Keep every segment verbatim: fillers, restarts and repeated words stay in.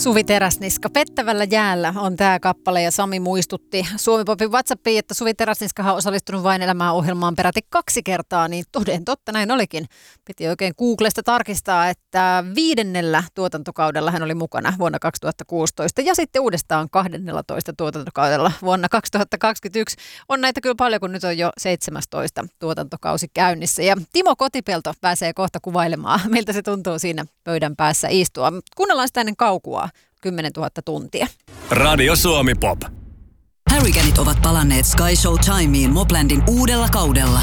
Suvi Teräsniska. Pettävällä jäällä on tämä kappale ja Sami muistutti Suomi-popin WhatsAppiin, että Suvi Teräsniskahan on osallistunut Vain elämää -ohjelmaan peräti kaksi kertaa, niin toden totta näin olikin. Piti oikein Googlesta tarkistaa, että viidennellä tuotantokaudella hän oli mukana vuonna kaksituhattakuusitoista ja sitten uudestaan kahdennellatoista tuotantokaudella vuonna kaksituhattakaksikymmentäyksi. On näitä kyllä paljon, kun nyt on jo seitsemästoista tuotantokausi käynnissä. Ja Timo Kotipelto pääsee kohta kuvailemaan, miltä se tuntuu siinä pöydän päässä istua. Kuunnellaan sitä ennen kaukua. kymmenentuhatta tuntia. Radio Suomi Pop. Hurricaneit ovat palanneet Sky Show Timeen Moplandin uudella kaudella.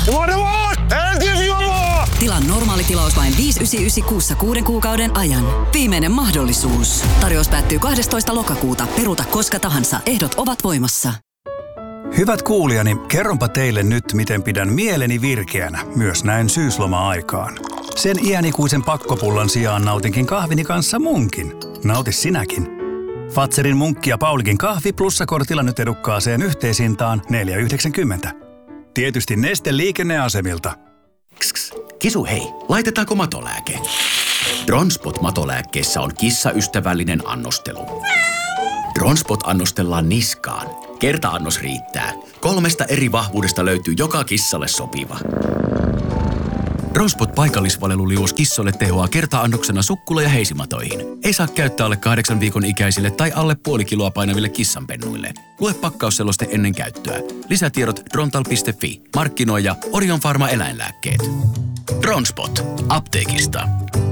Tilaa normaali tilaus vain viisi yhdeksänkymmentäyhdeksän kuussa kuuden kuukauden ajan. Viimeinen mahdollisuus. Tarjous päättyy kahdestoista lokakuuta. Peruuta koska tahansa. Ehdot ovat voimassa. Hyvät kuulijani, kerronpa teille nyt, miten pidän mieleni virkeänä, myös näin syysloma-aikaan. Sen iänikuisen pakkopullan sijaan nautinkin kahvini kanssa munkin. Nauti sinäkin. Fatserin munkki ja Paulikin kahvi plussakortilla nyt edukkaaseen yhteishintaan neljä yhdeksänkymmentä. Tietysti Neste liikenneasemilta. Kss, Kisu hei, laitetaanko matolääke? Dronspot matolääkkeessä on kissaystävällinen annostelu. Dronspot annostellaan niskaan. Kerta-annos riittää. Kolmesta eri vahvuudesta löytyy joka kissalle sopiva. Dronspot paikallisvaleluliuos kissoille tehoaa kerta-annoksena sukkula- ja heisimatoihin. Ei saa käyttää alle kahdeksan viikon ikäisille tai alle puoli kiloa painaville kissanpennuille. Lue pakkausseloste ennen käyttöä. Lisätiedot drontal piste fi. Markkinoija Orion Pharma eläinlääkkeet. Dronspot. Apteekista.